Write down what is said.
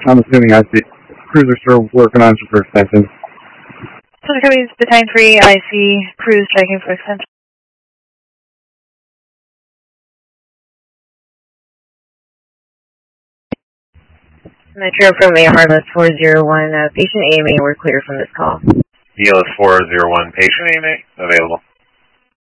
I'm assuming I see cruiser still working on for extension. Center County's Battalion 3, I see crews checking for extension. Metro from ARLS 401, patient AMA, we're clear from this call. ELS 401, patient AMA, available.